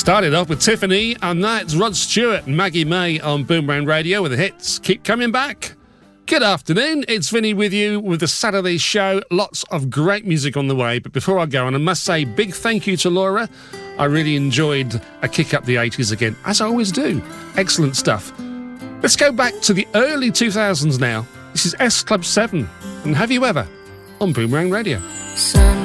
Started off with Tiffany, and that's Rod Stewart and Maggie May on Boomerang Radio with the hits Keep Coming Back. Good afternoon, it's Vinny with you with the Saturday show. Lots of great music on the way, but before I go on, I must say big thank you to Laura. I really enjoyed a kick up the 80s again, as I always do. Excellent stuff. Let's go back to the early 2000s now. This is S Club 7 and Have You Ever on Boomerang Radio.